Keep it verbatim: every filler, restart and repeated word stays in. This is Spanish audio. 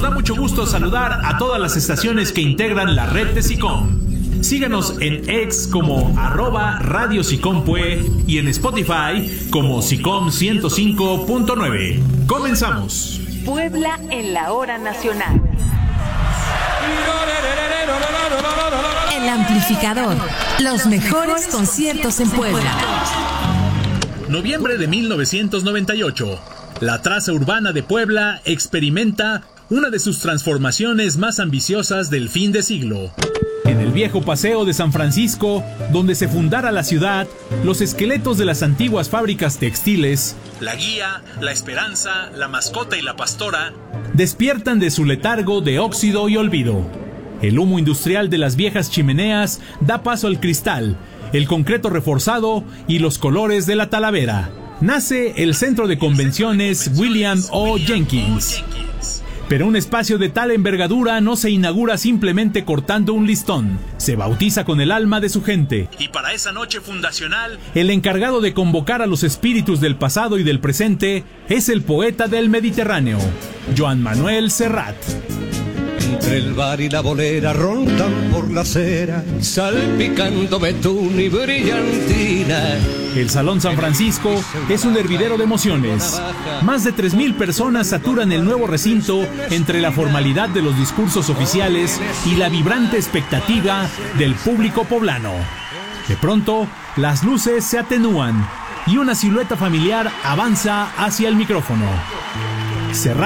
da mucho gusto saludar a todas las estaciones que integran la red de SICOM. Síganos en X como arroba Radio SICOMPUE y en Spotify como SICOM ciento cinco punto nueve. Comenzamos. Puebla en la hora nacional. El amplificador. Los mejores conciertos en Puebla. Noviembre de mil novecientos noventa y ocho. La traza urbana de Puebla experimenta una de sus transformaciones más ambiciosas del fin de siglo. En el viejo paseo de San Francisco, donde se fundara la ciudad, los esqueletos de las antiguas fábricas textiles, la Guía, la Esperanza, la Mascota y la Pastora, despiertan de su letargo de óxido y olvido. El humo industrial de las viejas chimeneas da paso al cristal, el concreto reforzado y los colores de la Talavera. Nace el Centro de Convenciones William O. Jenkins. Pero un espacio de tal envergadura no se inaugura simplemente cortando un listón. Se bautiza con el alma de su gente. Y para esa noche fundacional, el encargado de convocar a los espíritus del pasado y del presente es el poeta del Mediterráneo, Joan Manuel Serrat. Entre el bar y la bolera rondan por la acera, salpicando betún y brillantina. El Salón San Francisco es un hervidero de emociones. Más de tres mil personas saturan el nuevo recinto entre la formalidad de los discursos oficiales y la vibrante expectativa del público poblano. De pronto, las luces se atenúan y una silueta familiar avanza hacia el micrófono. Serrat